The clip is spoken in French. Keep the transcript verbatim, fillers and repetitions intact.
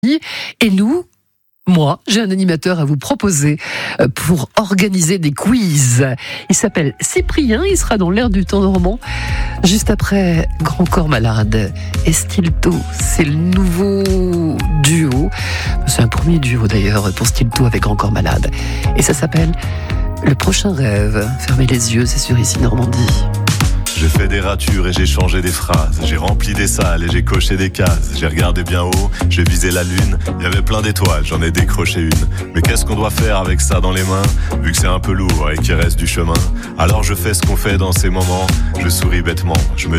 Et nous, moi, j'ai un animateur à vous proposer pour organiser des quiz. Il s'appelle Cyprien, il sera dans l'air du temps normand, juste après Grand Corps Malade et Stilto. C'est le nouveau duo. C'est un premier duo d'ailleurs pour Stilto avec Grand Corps Malade. Et ça s'appelle Le Prochain Rêve. Fermez les yeux, c'est sur Ici Normandie. J'ai fait des ratures et j'ai changé des phrases. J'ai rempli des salles et j'ai coché des cases. J'ai regardé bien haut, j'ai visé la lune. Il y avait plein d'étoiles, j'en ai décroché une. Mais qu'est-ce qu'on doit faire avec ça dans les mains, vu que c'est un peu lourd et qu'il reste du chemin? Alors je fais ce qu'on fait dans ces moments. Je souris bêtement, je me